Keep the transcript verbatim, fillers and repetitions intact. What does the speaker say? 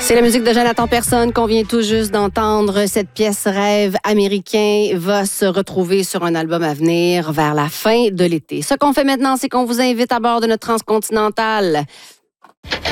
C'est la musique de Jonathan Personne qu'on vient tout juste d'entendre. Cette pièce Rêve américain va se retrouver sur un album à venir vers la fin de l'été. Ce qu'on fait maintenant, c'est qu'on vous invite à bord de notre transcontinentale.